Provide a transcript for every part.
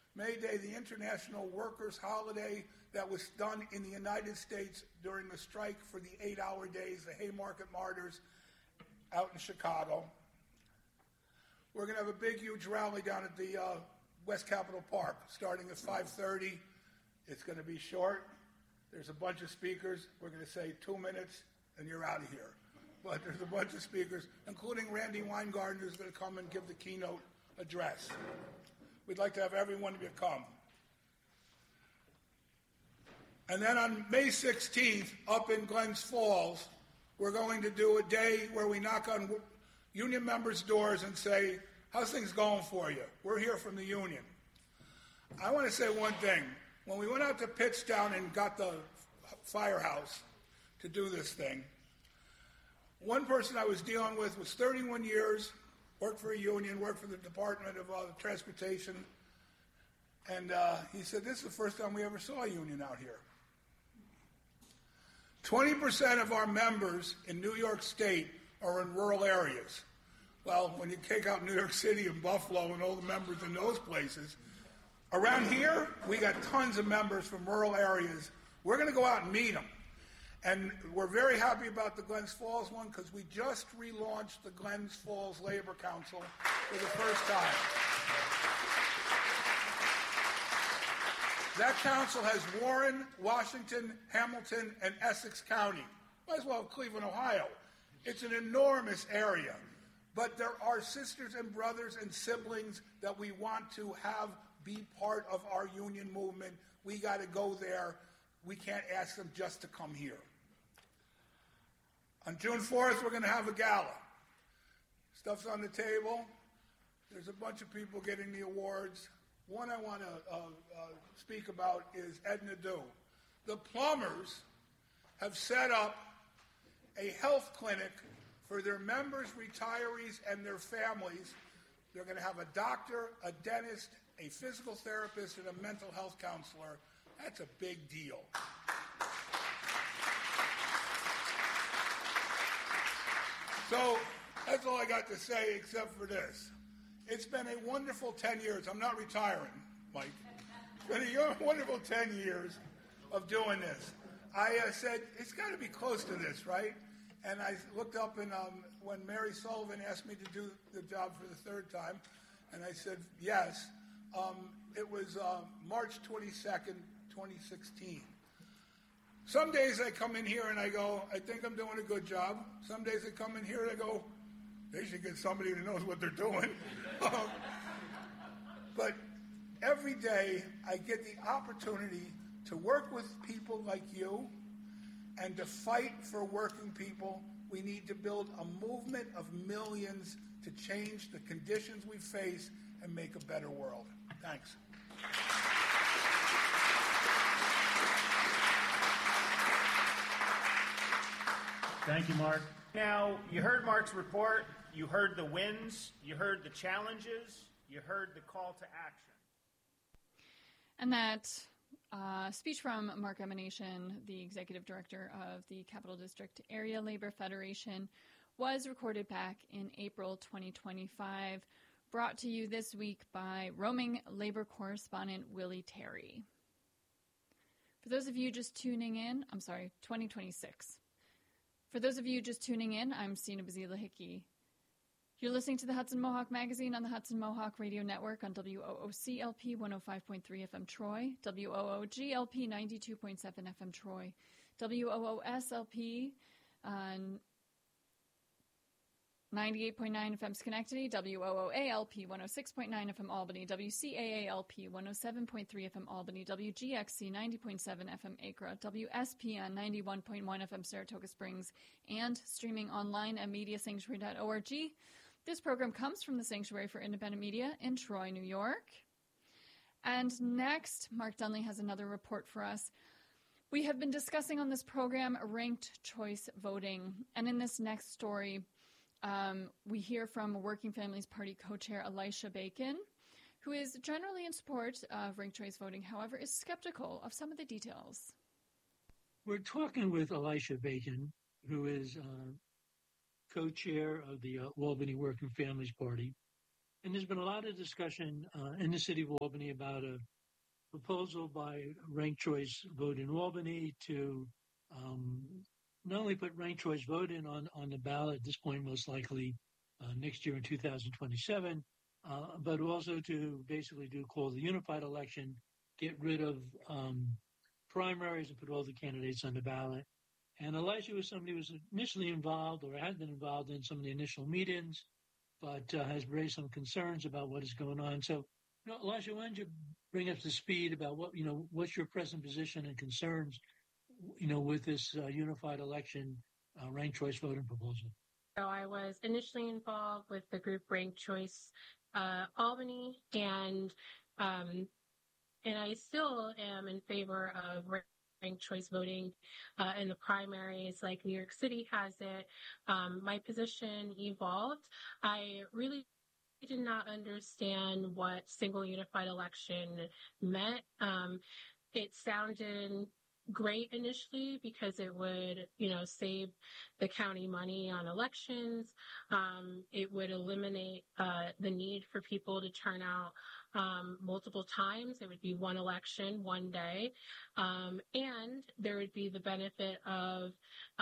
May Day, the international workers' holiday that was done in the United States during the strike for the 8-hour days, the Haymarket Martyrs out in Chicago. We're going to have a big, huge rally down at the West Capitol Park starting at 5:30. It's going to be short. There's a bunch of speakers. We're going to say 2 minutes and you're out of here. But there's a bunch of speakers, including Randy Weingarten, who's going to come and give the keynote address. We'd like to have everyone to come. And then on May 16th, up in Glens Falls, we're going to do a day where we knock on union members' doors and say, how's things going for you? We're here from the union. I want to say one thing. When we went out to Pittstown and got the firehouse to do this thing, one person I was dealing with was 31 years, worked for a union, worked for the Department of Transportation, and he said, this is the first time we ever saw a union out here. 20% of our members in New York State are in rural areas. Well, when you take out New York City and Buffalo and all the members in those places, around here, we got tons of members from rural areas. We're going to go out and meet them. And we're very happy about the Glens Falls one because we just relaunched the Glens Falls Labor Council for the first time. That council has Warren, Washington, Hamilton, and Essex County. Might as well have Cleveland, Ohio. It's an enormous area. But there are sisters and brothers and siblings that we want to have be part of our union movement. We got to go there. We can't ask them just to come here. On June 4th, we're going to have a gala. Stuff's on the table. There's a bunch of people getting the awards. One I want to speak about is Edna Du. The plumbers have set up a health clinic for their members, retirees, and their families. They're going to have a doctor, a dentist, a physical therapist, and a mental health counselor. That's a big deal. So that's all I got to say except for this. It's been a wonderful 10 years. I'm not retiring, Mike. It's been a wonderful 10 years of doing this. I said, it's got to be close to this, right? And I looked up, and when Mary Sullivan asked me to do the job for the third time, and I said yes, it was March 22nd, 2016. Some days I come in here and I go, I think I'm doing a good job. Some days I come in here and I go, they should get somebody who knows what they're doing. But every day I get the opportunity to work with people like you and to fight for working people. We need to build a movement of millions to change the conditions we face and make a better world. Thanks. Thank you, Mark. Now, you heard Mark's report, you heard the wins, you heard the challenges, you heard the call to action. And that speech from Mark Emanation, the executive director of the Capital District Area Labor Federation, was recorded back in April 2025, brought to you this week by roaming labor correspondent Willie Terry. For those of you just tuning in, 2026. For those of you just tuning in, I'm Sina Bazila Hickey. You're listening to the Hudson Mohawk Magazine on the Hudson Mohawk Radio Network on WOOCLP 105.3 FM Troy, WOOGLP 92.7 FM Troy, WOOSLP 98.9 FM Schenectady, WOOALP 106.9 FM Albany, WCAALP 107.3 FM Albany, WGXC 90.7 FM Acra, WSPN 91.1 FM Saratoga Springs, and streaming online at MediaSanctuary.org. This program comes from the Sanctuary for Independent Media in Troy, New York. And next, Mark Dunley has another report for us. We have been discussing on this program ranked choice voting, and in this next story, we hear from Working Families Party co-chair Elisha Bacon, who is generally in support of ranked choice voting, however, is skeptical of some of the details. We're talking with Elisha Bacon, who is co-chair of the Albany Working Families Party. And there's been a lot of discussion in the city of Albany about a proposal by Ranked Choice Vote in Albany to not only put ranked choice voting on the ballot at this point, most likely next year in 2027, but also to basically call the unified election, get rid of primaries and put all the candidates on the ballot. And Elijah was somebody who was initially involved or had been involved in some of the initial meetings, but has raised some concerns about what is going on. So, Elijah, why don't you bring up to speed about what's your present position and concerns, with this unified election ranked choice voting proposal? So I was initially involved with the group Ranked Choice Albany, and I still am in favor of ranked choice voting in the primaries like New York City has it. My position evolved. I really did not understand what single unified election meant. It sounded great initially because it would, save the county money on elections. It would eliminate the need for people to turn out multiple times. It would be one election, one day. And there would be the benefit of,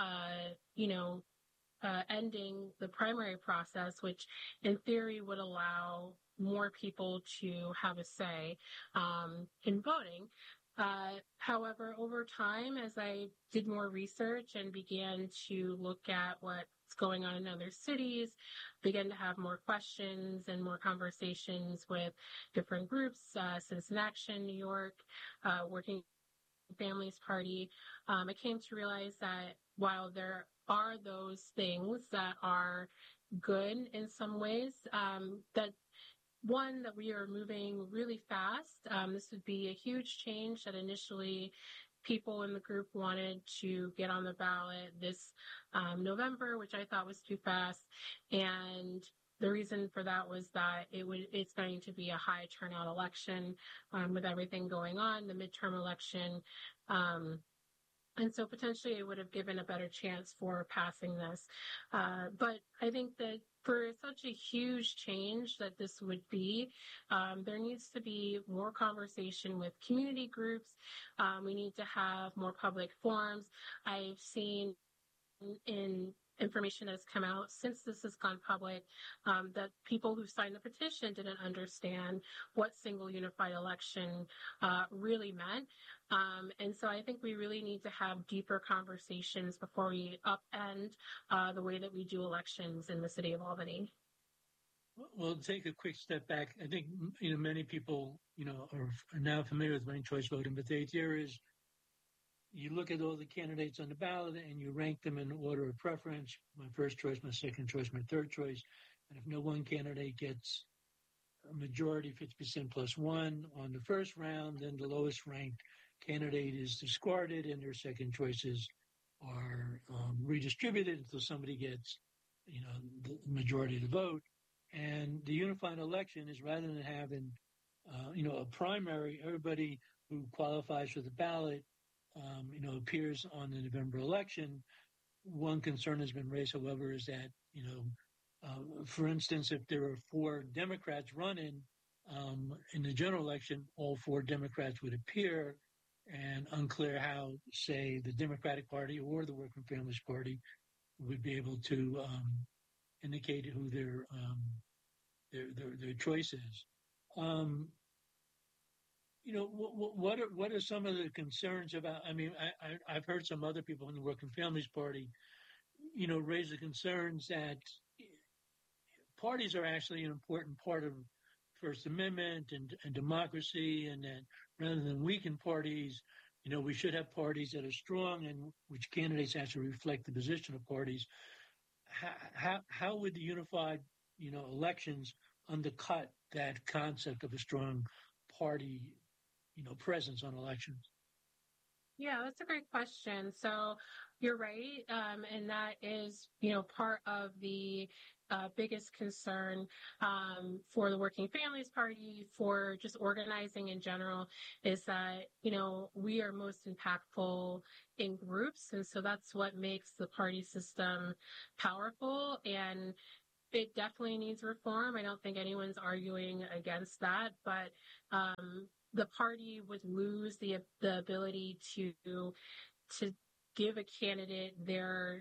ending the primary process, which in theory would allow more people to have a say in voting. However, over time, as I did more research and began to look at what's going on in other cities, began to have more questions and more conversations with different groups, Citizen Action, New York, Working Families Party, I came to realize that while there are those things that are good in some ways, that we are moving really fast. This would be a huge change that initially people in the group wanted to get on the ballot this November, which I thought was too fast. And the reason for that was that it's going to be a high turnout election with everything going on, the midterm election. And so potentially it would have given a better chance for passing this. But I think that for such a huge change that this would be, there needs to be more conversation with community groups. We need to have more public forums. I've seen in information that has come out since this has gone public, that people who signed the petition didn't understand what single unified election really meant. And so I think we really need to have deeper conversations before we upend the way that we do elections in the city of Albany. Well, take a quick step back. I think, many people, are now familiar with ranked choice voting, but the idea is you look at all the candidates on the ballot and you rank them in order of preference, my first choice, my second choice, my third choice. And if no one candidate gets a majority, 50% plus one on the first round, then the lowest ranked candidate is discarded and their second choices are redistributed until somebody gets, the majority of the vote. And the unified election is, rather than having, a primary, everybody who qualifies for the ballot appears on the November election. One concern has been raised, however, is that, for instance, if there are 4 Democrats running in the general election, all 4 Democrats would appear, and unclear how, say, the Democratic Party or the Working Families Party would be able to indicate who their choice is. What are some of the concerns about? I mean, I've heard some other people in the Working Families Party, raise the concerns that parties are actually an important part of First Amendment and democracy, and that rather than weaken parties, we should have parties that are strong and which candidates actually reflect the position of parties. How would the unified, elections undercut that concept of a strong party, presence on elections? Yeah, that's a great question. So you're right. And that is, part of the biggest concern for the Working Families Party, for just organizing in general, is that, we are most impactful in groups. And so that's what makes the party system powerful. And it definitely needs reform. I don't think anyone's arguing against that, but the party would lose the ability to give a candidate their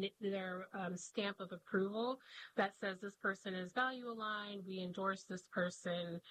stamp of approval that says this person is value aligned, we endorse this person.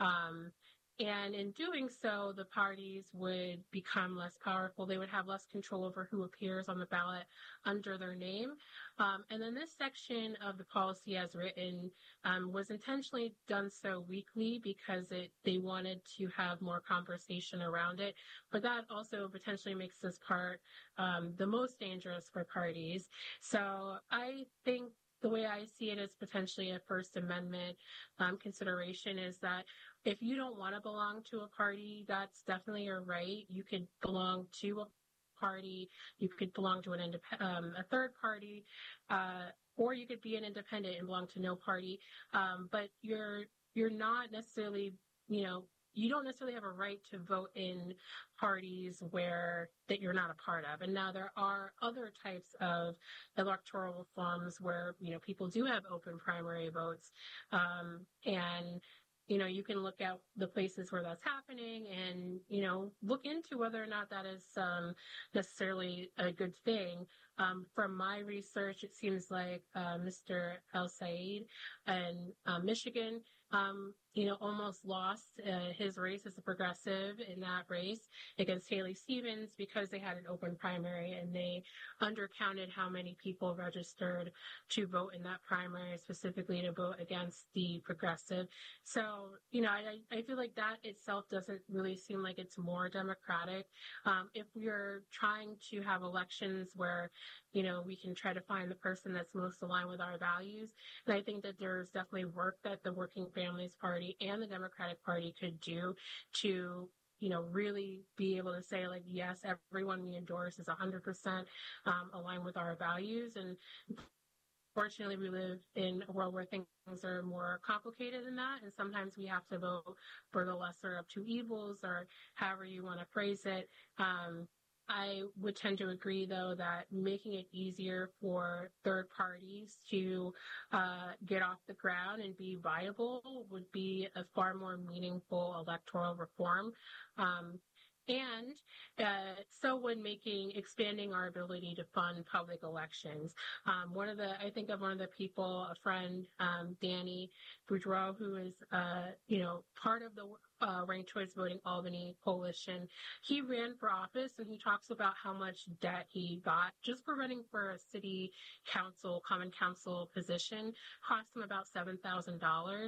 And in doing so, the parties would become less powerful. They would have less control over who appears on the ballot under their name. And then this section of the policy as written was intentionally done so weakly because they wanted to have more conversation around it. But that also potentially makes this part the most dangerous for parties. So I think the way I see it as potentially a First Amendment consideration is that if you don't want to belong to a party, that's definitely your right. You could belong to a party, you could belong to a third party, or you could be an independent and belong to no party. But you're not necessarily, you don't necessarily have a right to vote in parties that you're not a part of. And now there are other types of electoral reforms where, people do have open primary votes. And you can look at the places where that's happening and, look into whether or not that is necessarily a good thing. From my research, it seems like Mr. El Said in Michigan, almost lost his race as a progressive in that race against Haley Stevens because they had an open primary and they undercounted how many people registered to vote in that primary, specifically to vote against the progressive. So, I feel like that itself doesn't really seem like it's more democratic. If we're trying to have elections where, we can try to find the person that's most aligned with our values, and I think that there's definitely work that the Working Families Party and the Democratic Party could do to, really be able to say, like, yes, everyone we endorse is 100% aligned with our values. And fortunately, we live in a world where things are more complicated than that, and sometimes we have to vote for the lesser of two evils, or however you want to phrase it. I would tend to agree, though, that making it easier for third parties to get off the ground and be viable would be a far more meaningful electoral reform. And so when expanding our ability to fund public elections, one of the people, a friend, Danny Boudreau, who is, part of the Ranked Choice Voting Albany Coalition, he ran for office and he talks about how much debt he got just for running for a city council, common council position, cost him about $7,000.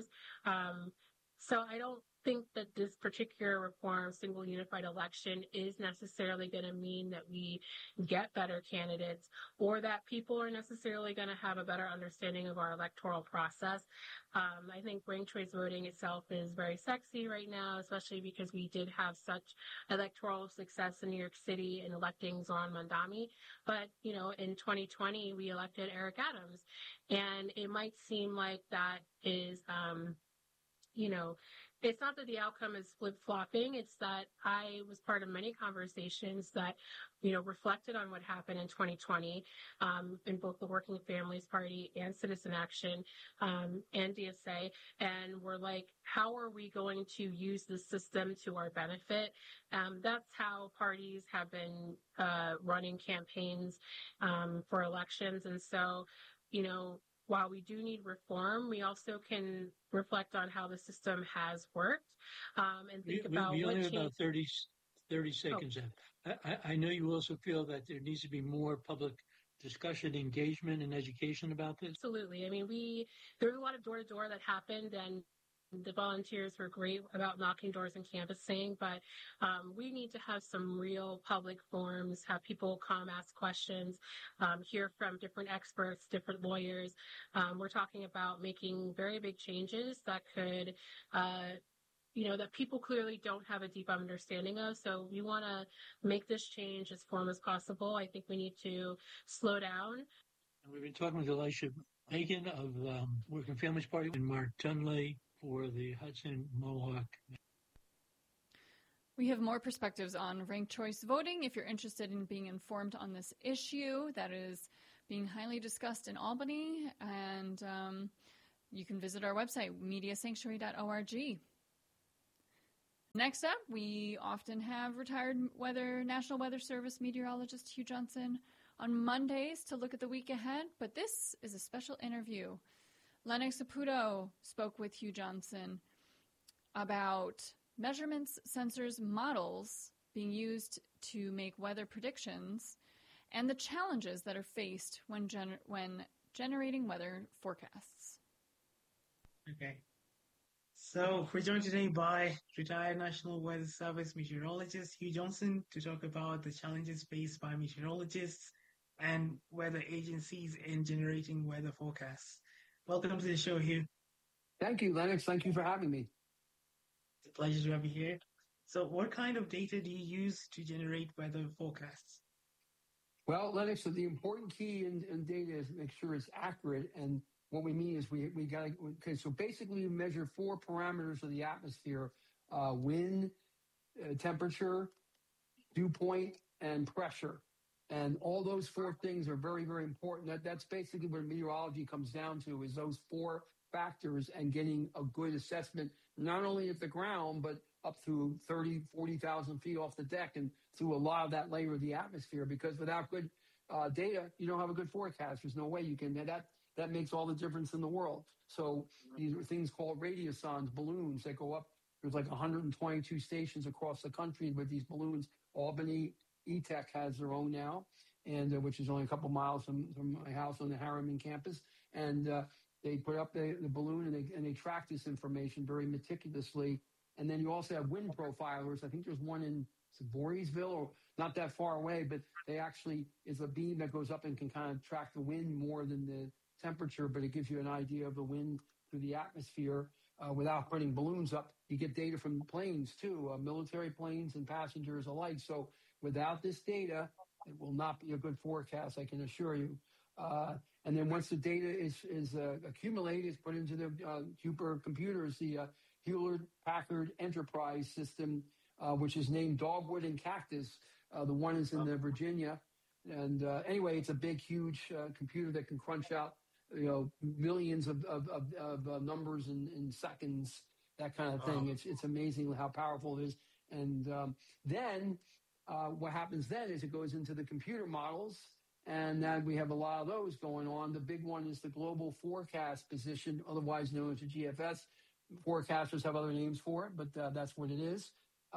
So I don't think that this particular reform, single unified election, is necessarily going to mean that we get better candidates or that people are necessarily going to have a better understanding of our electoral process. I think ranked choice voting itself is very sexy right now, especially because we did have such electoral success in New York City in electing Zohran Mamdani. But, in 2020, we elected Eric Adams. And it might seem like that is, it's not that the outcome is flip-flopping. It's that I was part of many conversations that, reflected on what happened in 2020 in both the Working Families Party and Citizen Action and DSA. And we're like, how are we going to use the system to our benefit? That's how parties have been running campaigns for elections. And so, while we do need reform, we also can reflect on how the system has worked and think about we what only have change. about 30 seconds left. I know you also feel that there needs to be more public discussion, engagement, and education about this. Absolutely. I mean, there was a lot of door-to-door that happened, and the volunteers were great about knocking doors and canvassing, but we need to have some real public forums, have people come ask questions, hear from different experts, different lawyers. We're talking about making very big changes that could, that people clearly don't have a deep understanding of. So we want to make this change as form as possible. I think we need to slow down. And we've been talking with Elisha Bacon of Working Families Party and Mark Tunley for the Hudson Mohawk. We have more perspectives on ranked choice voting. If you're interested in being informed on this issue, that is being highly discussed in Albany, and you can visit our website, mediasanctuary.org. Next up, we often have retired National Weather Service meteorologist Hugh Johnson on Mondays to look at the week ahead, but this is a special interview. Lennox Saputo spoke with Hugh Johnson about measurements, sensors, models being used to make weather predictions and the challenges that are faced when generating weather forecasts. Okay. So we're joined today by retired National Weather Service meteorologist Hugh Johnson to talk about the challenges faced by meteorologists and weather agencies in generating weather forecasts. Welcome to the show, Hugh. Thank you, Lennox. Thank you for having me. It's a pleasure to have you here. So what kind of data do you use to generate weather forecasts? Well, Lennox, so the important key in data is to make sure it's accurate. And what we mean is we got to, okay, so basically we measure 4 parameters of the atmosphere, wind, temperature, dew point, and pressure. And all those 4 things are very, very important. That's basically what meteorology comes down to, is those 4 factors and getting a good assessment, not only at the ground, but up through 30, 40,000 feet off the deck and through a lot of that layer of the atmosphere. Because without good data, you don't have a good forecast. There's no way you can. That makes all the difference in the world. So these are things called radiosondes, balloons that go up. There's like 122 stations across the country with these balloons. Albany ETech has their own now, and which is only a couple miles from my house on the Harriman campus. And they put up the balloon and they track this information very meticulously. And then you also have wind profilers. I think there's one in Voorheesville, or not that far away, but they actually is a beam that goes up and can kind of track the wind more than the temperature, but it gives you an idea of the wind through the atmosphere without putting balloons up. You get data from planes too, military planes and passengers alike. So without this data, it will not be a good forecast, I can assure you. And then once the data is accumulated, it's put into the supercomputers, the Hewlett-Packard Enterprise system, which is named Dogwood and Cactus. The one is in Virginia. And anyway, it's a big, huge computer that can crunch out, millions of numbers in seconds, that kind of thing. It's amazing how powerful it is. And then what happens then is it goes into the computer models, and then we have a lot of those going on. The big one is the Global Forecast Position, otherwise known as the GFS. Forecasters have other names for it, but that's what it is.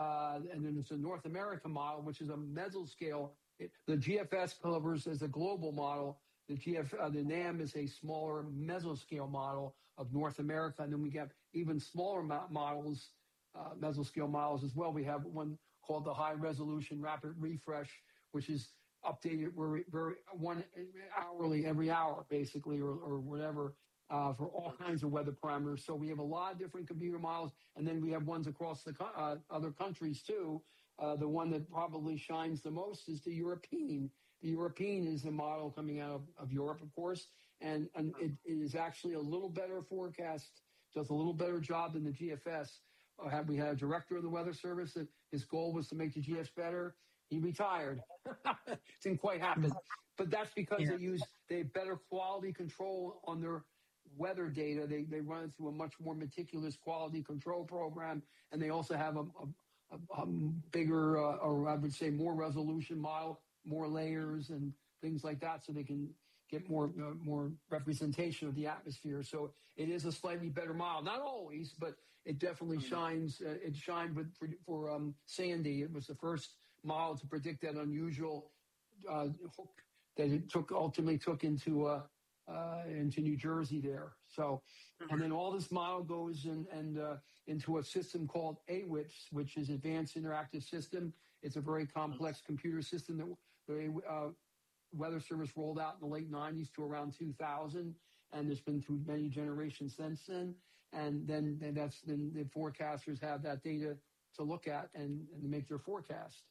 And then there's a North America model, which is a mesoscale. The GFS covers as a global model. The NAM is a smaller mesoscale model of North America. And then we have even smaller models, mesoscale models as well. We have one called the High Resolution Rapid Refresh, which is updated one hourly, every hour, basically, or whatever, for all kinds of weather parameters. So we have a lot of different computer models. And then we have ones across the other countries, too. The one that probably shines the most is the European. The European is a model coming out of Europe, of course, and it is actually a little better forecast, does a little better job than the GFS. We had a director of the Weather Service that his goal was to make the GFS better. He retired. Didn't quite happen. But that's because they have better quality control on their weather data. They run it through a much more meticulous quality control program, and they also have a bigger, or I would say more resolution model, more layers and things like that, so they can get more representation of the atmosphere. So it is a slightly better model. Not always, but it definitely shines. It shined for Sandy. It was the first model to predict that unusual hook that it ultimately took into New Jersey there. So, and then all this model goes into a system called AWIPS, which is Advanced Interactive System. It's a very complex computer system that the Weather Service rolled out in the late 90s to around 2000, and it's been through many generations since then. And then the forecasters have that data to look at and make their forecast.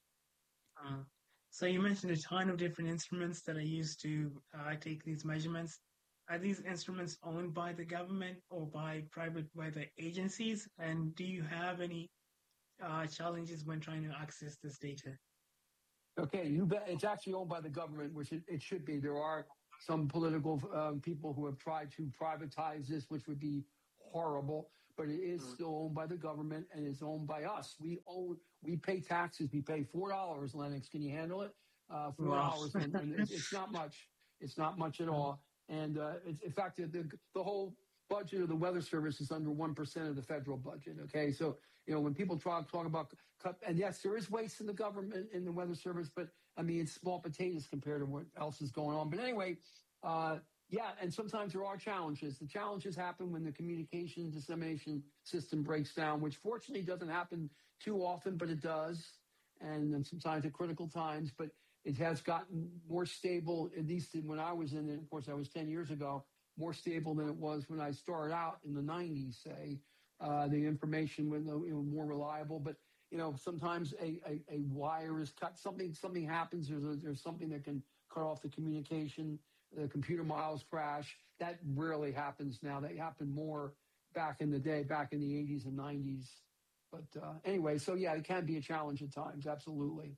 So you mentioned a ton of different instruments that are used to take these measurements. Are these instruments owned by the government or by private weather agencies? And do you have any challenges when trying to access this data? Okay, you bet. It's actually owned by the government, which it should be. There are some political people who have tried to privatize this, which would be horrible. But it is still owned by the government and it's owned by us. We pay taxes. We pay $4. Lennox, can you handle it? $4, and it's not much. It's not much at all. And in fact, the whole budget of the Weather Service is under 1% of the federal budget. Okay, so when people talk about cut, and yes, there is waste in the government in the Weather Service, but I mean it's small potatoes compared to what else is going on. But anyway, yeah, and sometimes there are challenges. The challenges happen when the communication dissemination system breaks down, which fortunately doesn't happen too often, but it does, and sometimes at critical times. But it has gotten more stable, at least when I was in it. Of course, I was 10 years ago. More stable than it was when I started out in the 90s, say. The information was more reliable. But, sometimes a wire is cut. Something happens. There's something that can cut off the communication. The computer models crash. That rarely happens now. That happened more back in the day, back in the 80s and 90s. But anyway, so yeah, it can be a challenge at times. Absolutely.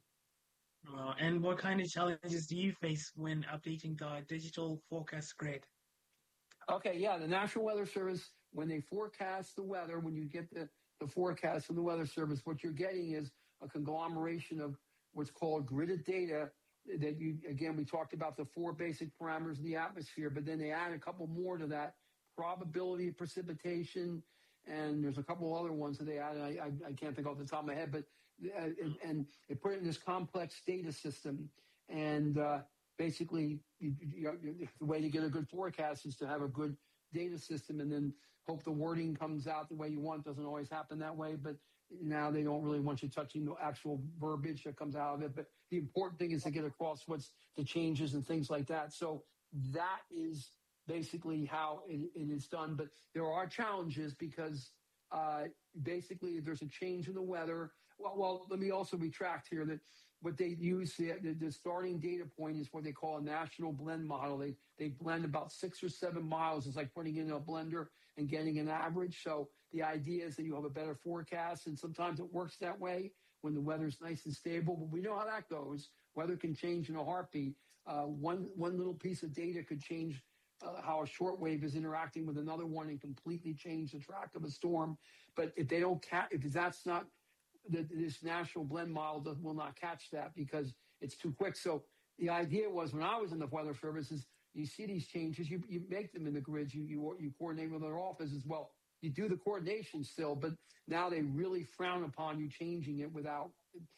And what kind of challenges do you face when updating the digital forecast grid? Okay, yeah, the National Weather Service, when they forecast the weather, when you get the forecast from the Weather Service, what you're getting is a conglomeration of what's called gridded data that we talked about the 4 basic parameters of the atmosphere, but then they add a couple more to that: probability of precipitation, and there's a couple other ones that they add. I can't think off the top of my head, but and they put it in this complex data system, and basically, the way to get a good forecast is to have a good data system and then hope the wording comes out the way you want. Doesn't always happen that way, but now they don't really want you touching the actual verbiage that comes out of it. But the important thing is to get across what's the changes and things like that. So that is basically how it is done. But there are challenges because basically if there's a change in the weather. Well, let me also retract here that what they use, the starting data point is what they call a national blend model. They blend about 6 or 7 miles. It's like putting in a blender and getting an average. So the idea is that you have a better forecast, and sometimes it works that way when the weather's nice and stable. But we know how that goes. Weather can change in a heartbeat. One little piece of data could change how a shortwave is interacting with another one and completely change the track of a storm. But if they don't if that's not this national blend model will not catch that because it's too quick. So the idea was when I was in the Weather Service is you see these changes, you make them in the grids, you coordinate with other offices. Well, you do the coordination still, but now they really frown upon you changing it without,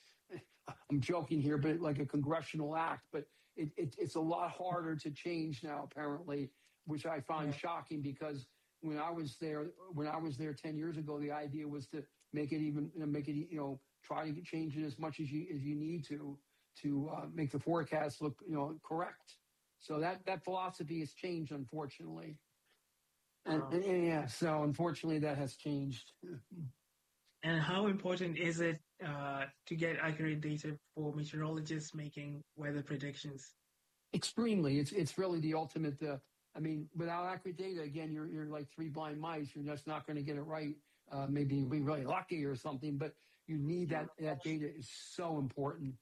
I'm joking here, but like a congressional act. But it's a lot harder to change now, apparently, which I find shocking because when I was there 10 years ago, the idea was to make it try to change it as much as you need to make the forecast look correct. So that philosophy has changed, unfortunately. And yeah, so unfortunately that has changed. And how important is it to get accurate data for meteorologists making weather predictions? Extremely. It's really the ultimate. Without accurate data, again, you're like 3 blind mice. You're just not going to get it right. Maybe you'll be really lucky or something, but you need that data is so important.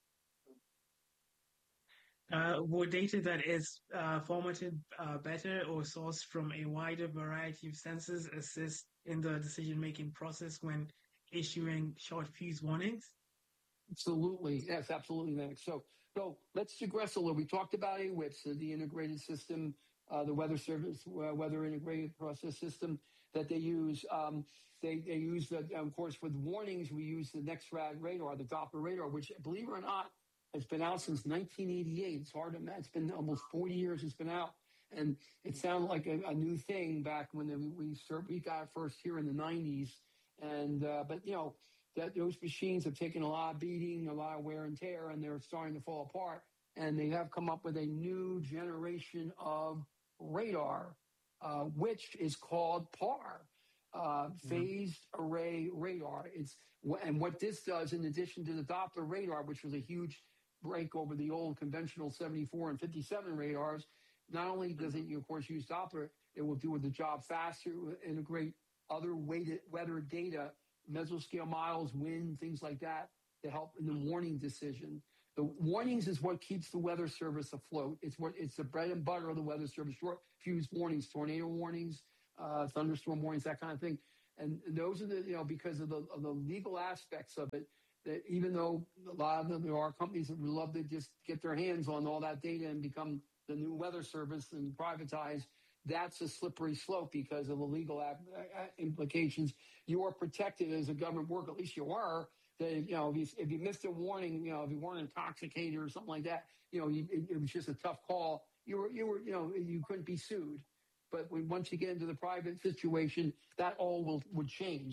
Would data that is formatted better or sourced from a wider variety of sensors assist in the decision-making process when issuing short fuse warnings? Absolutely. Yes, absolutely, Max. So let's digress a little. We talked about AWIPS, the integrated system, the Weather Service, Weather Integrated Process System that they use. They use, of course, with warnings, we use the NEXRAD radar, the Doppler radar, which, believe it or not, has been out since 1988. It's hard to imagine. It's been almost 40 years it's been out. And it sounded like a new thing back when we got it first here in the 90s. And but those machines have taken a lot of beating, a lot of wear and tear, and they're starting to fall apart. And they have come up with a new generation of radar, which is called PAR, phased array radar. And what this does, in addition to the Doppler radar, which was a huge break over the old conventional 74 and 57 radars, not only does it, of course, use Doppler, it will do the job faster, it will integrate other weather data, mesoscale models, wind, things like that, to help in the warning decision. The warnings is what keeps the Weather Service afloat. It's the bread and butter of the Weather Service. Short fuse warnings, tornado warnings, thunderstorm warnings, that kind of thing. And those are because of the legal aspects of it. That even though a lot of them, there are companies that would love to just get their hands on all that data and become the new Weather Service and privatize, that's a slippery slope because of the legal implications. You are protected as a government worker, at least you are. That if you missed a warning, if you weren't intoxicated or something like that, it was just a tough call. You couldn't be sued. But once you get into the private situation, that all would change.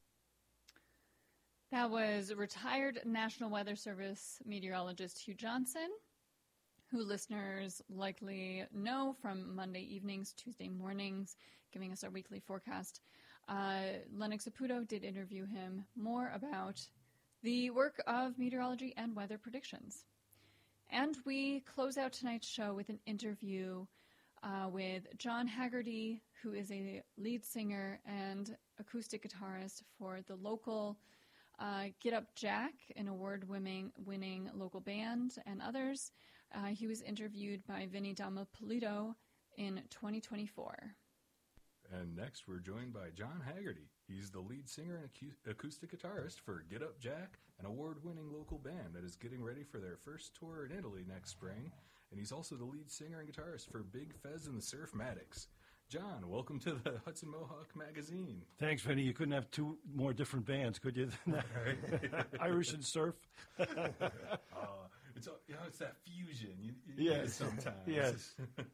That was retired National Weather Service meteorologist Hugh Johnson, who listeners likely know from Monday evenings, Tuesday mornings, giving us our weekly forecast. Lennox Aputo did interview him more about the work of meteorology and weather predictions. And we close out tonight's show with an interview with John Haggerty, who is a lead singer and acoustic guitarist for the local Get Up Jack, an award-winning local band, and others. He was interviewed by Vinny Dalmapolito in 2024. And next, we're joined by John Haggerty. He's the lead singer and acoustic guitarist for Get Up Jack, an award-winning local band that is getting ready for their first tour in Italy next spring. And he's also the lead singer and guitarist for Big Fez and the Surfmatics. John, welcome to the Hudson Mohawk Magazine. Thanks, Vinny. You couldn't have two more different bands, could you? Than that? Irish and surf. It's that fusion. You yes. Need it sometimes. Yes.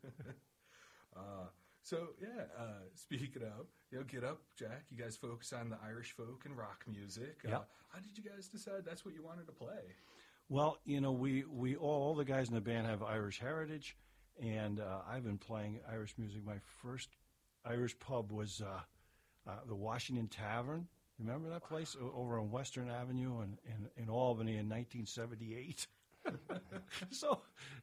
Speaking of, Get Up, Jack, you guys focus on the Irish folk and rock music. Yep. How did you guys decide that's what you wanted to play? Well, we all the guys in the band have Irish heritage, and I've been playing Irish music. My first Irish pub was the Washington Tavern. Remember that place over on Western Avenue in Albany in 1978? So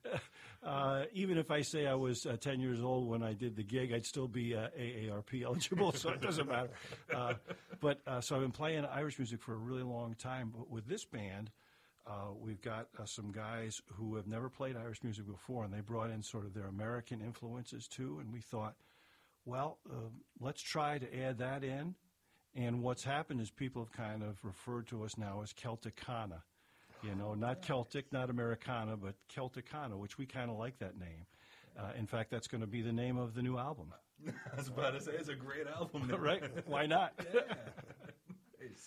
even if I say I was 10 years old when I did the gig, I'd still be AARP eligible, so it doesn't matter. So I've been playing Irish music for a really long time. But with this band, we've got some guys who have never played Irish music before, and they brought in sort of their American influences too, and we thought, well, let's try to add that in. And what's happened is people have kind of referred to us now as Celticana. Not Celtic, not Americana, but Celticana, which we kind of like that name. In fact, that's going to be the name of the new album. I was about to say, it's a great album. Right? Why not? Yeah. Nice.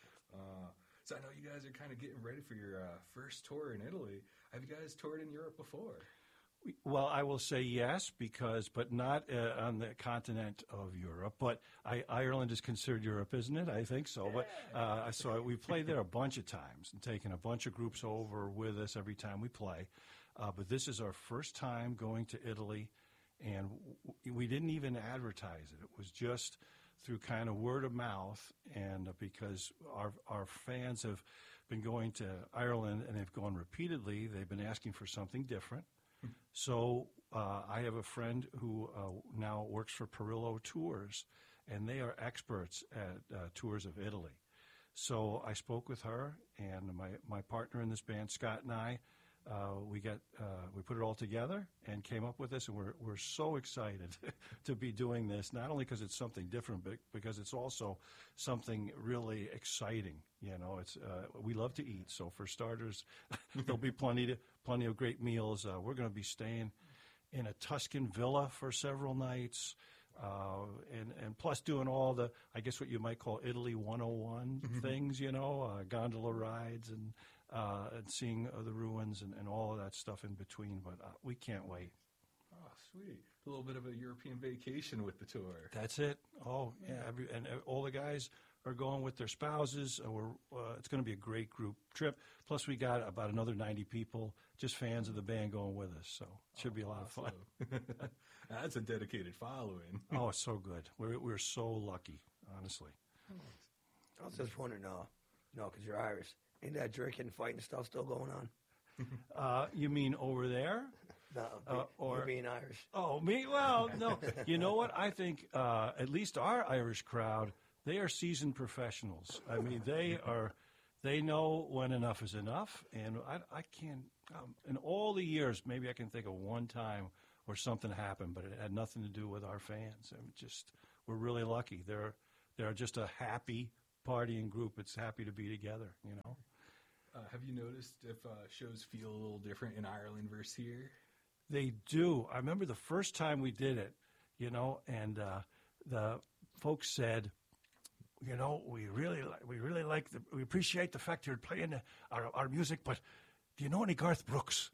So I know you guys are kind of getting ready for your first tour in Italy. Have you guys toured in Europe before? Well, I will say yes, but not on the continent of Europe. But Ireland is considered Europe, isn't it? I think so. Yeah. But so we played there a bunch of times and taken a bunch of groups over with us every time we play. But this is our first time going to Italy, and we didn't even advertise it. It was just through kind of word of mouth, and because our fans have been going to Ireland and they've gone repeatedly, they've been asking for something different. So I have a friend who now works for Perillo Tours, and they are experts at tours of Italy. So I spoke with her, and my partner in this band, Scott, and I, we put it all together and came up with this, and we're so excited to be doing this, not only because it's something different, but because it's also something really exciting. It's we love to eat, so for starters, there'll be plenty of great meals. We're going to be staying in a Tuscan villa for several nights, and plus doing all the, I guess what you might call Italy 101 things, gondola rides and seeing the ruins and all of that stuff in between. But we can't wait. Oh, sweet. A little bit of a European vacation with the tour. That's it. Oh, yeah. And all the guys are going with their spouses. It's going to be a great group trip. Plus, we got about another 90 people, just fans of the band, going with us. So it should be a lot of fun. That's a dedicated following. Oh, it's so good. We're so lucky, honestly. I was just wondering, because you're Irish, ain't that drinking, fighting stuff still going on? You mean over there? No, or being Irish. Oh, me? Well, no. You know what? I think at least our Irish crowd, they are seasoned professionals. I mean, They know when enough is enough, and I can't. In all the years, maybe I can think of one time where something happened, but it had nothing to do with our fans. And we're really lucky. They're just a happy partying group. It's happy to be together. Have you noticed if shows feel a little different in Ireland versus here? They do. I remember the first time we did it, and the folks said, we really we appreciate the fact you're playing our music, but do you know any Garth Brooks?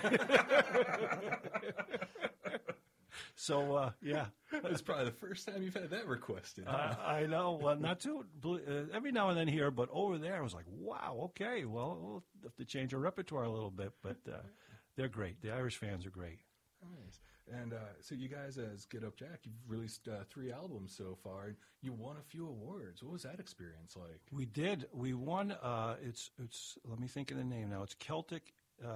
So, yeah. That's probably the first time you've had that requested. I know. Well, not too. Every now and then here, but over there, I was like, wow, okay, well, we'll have to change our repertoire a little bit, but they're great. The Irish fans are great. Nice. And so you guys, as Get Up Jack, you've released 3 albums so far. You won a few awards. What was that experience like? We did. We won. It's. Let me think of the name now. It's Celtic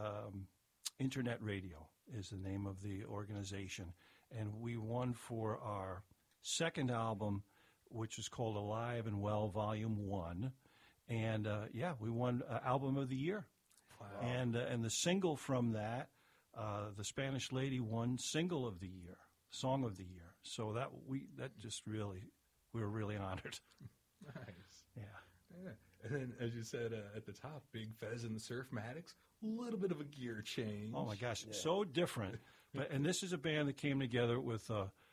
Internet Radio is the name of the organization, and we won for our second album, which is called Alive and Well Volume 1, and we won Album of the Year. Wow. And the single from that. The Spanish Lady won Single of the Year, Song of the Year. So we were really honored. Nice. Yeah. And then, as you said at the top, Big Fez and the Surfmatics, a little bit of a gear change. Oh my gosh, so different. And this is a band that came together with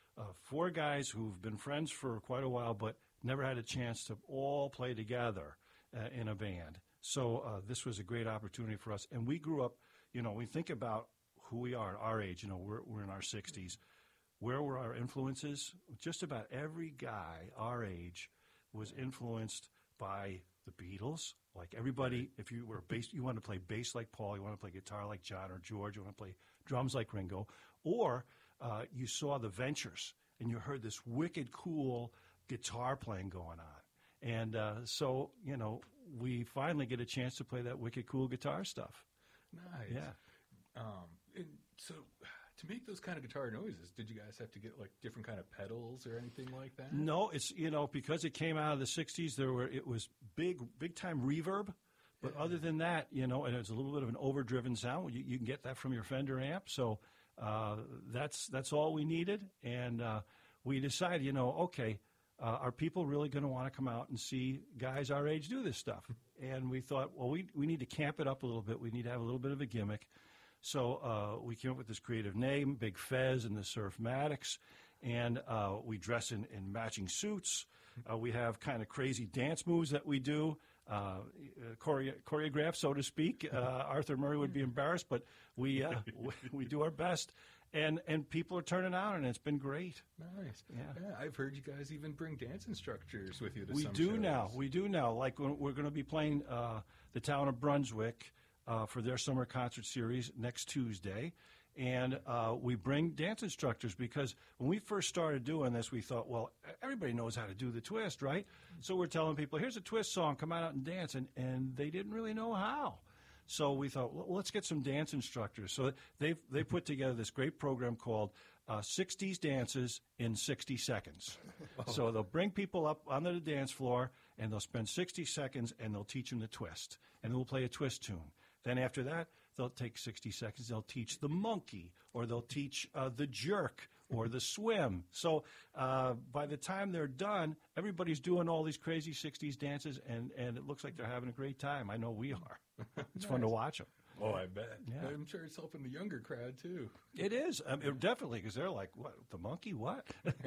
4 guys who've been friends for quite a while, but never had a chance to all play together in a band. So this was a great opportunity for us. And we grew up. We think about who we are at our age, we're in our 60s. Where were our influences? Just about every guy our age was influenced by the Beatles. Like everybody, if you were you want to play bass like Paul, you want to play guitar like John or George, you want to play drums like Ringo, or you saw the Ventures and you heard this wicked cool guitar playing going on. And so, we finally get a chance to play that wicked cool guitar stuff. Nice. Yeah. And so to make those kind of guitar noises, did you guys have to get like different kind of pedals or anything like that? No, it's because it came out of the 60s, it was big time reverb. But other than that, and it's a little bit of an overdriven sound. You can get that from your Fender amp. So that's all we needed. And we decided, okay, are people really going to want to come out and see guys our age do this stuff? And we thought, well, we need to camp it up a little bit. We need to have a little bit of a gimmick. So we came up with this creative name, Big Fez and the Surfmatics, and we dress in matching suits. We have kind of crazy dance moves that we do, choreographed, so to speak. Arthur Murray would be embarrassed, but we do our best. And people are turning out, and it's been great. Nice. Yeah. I've heard you guys even bring dance instructors with you to some shows. We do now. Like we're going to be playing the town of Brunswick for their summer concert series next Tuesday. And we bring dance instructors because when we first started doing this, we thought, well, everybody knows how to do the twist, right? So we're telling people, here's a twist song, come out and dance. And they didn't really know how. So we thought, well, let's get some dance instructors. So they put together this great program called 60s Dances in 60 Seconds. So they'll bring people up onto the dance floor, and they'll spend 60 seconds, and they'll teach them the twist. And we'll play a twist tune. Then after that, they'll take 60 seconds. They'll teach the monkey, or they'll teach the jerk, or the swim. So by the time they're done, everybody's doing all these crazy 60s dances, and it looks like they're having a great time. I know we are. It's fun to watch them. Oh, I bet. Yeah. I'm sure it's helping the younger crowd, too. It is. Definitely, because they're like, what, the monkey, what? I've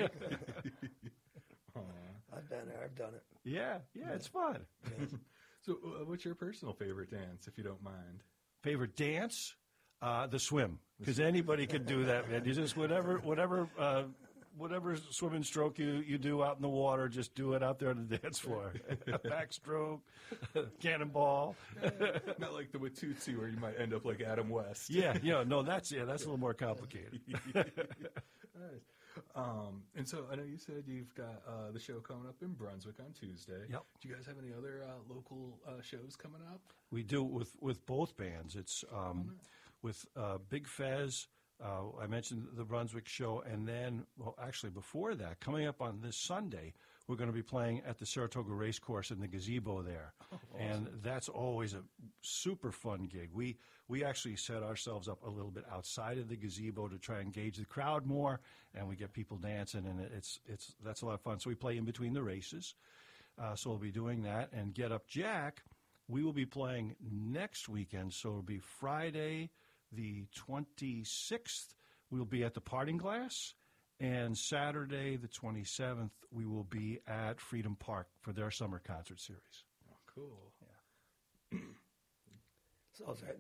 been there. I've done it. Yeah, it's fun. So what's your personal favorite dance, if you don't mind? Favorite dance? The swim, because anybody could do that, man. You just whatever swimming stroke you do out in the water, just do it out there on the dance floor. Backstroke, cannonball. Not like the Watusi where you might end up like Adam West. No, that's a little more complicated. Nice. And so I know you said you've got the show coming up in Brunswick on Tuesday. Yep. Do you guys have any other local shows coming up? We do with both bands. It's with Big Fez. I mentioned the Brunswick show, and then, well, actually before that, coming up on this Sunday, we're going to be playing at the Saratoga Racecourse in the gazebo there. And that's always a super fun gig. We actually set ourselves up a little bit outside of the gazebo to try and engage the crowd more, and we get people dancing, and that's a lot of fun. So we play in between the races. So we'll be doing that. And Get Up Jack, we will be playing next weekend. So it'll be Friday the 26th. We'll be at the Parting Glass. And Saturday the 27th, we will be at Freedom Park for their summer concert series. Oh, cool. Yeah. So is that,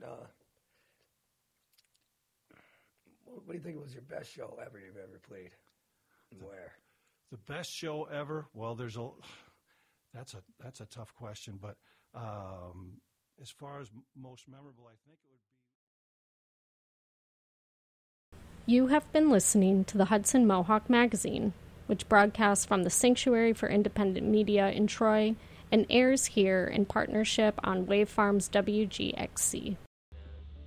what do you think was your best show ever you've ever played? And where? The best show ever? Well, that's a tough question, but as far as most memorable, I think it would be. You have been listening to the Hudson Mohawk Magazine, which broadcasts from the Sanctuary for Independent Media in Troy and airs here in partnership on Wave Farms WGXC.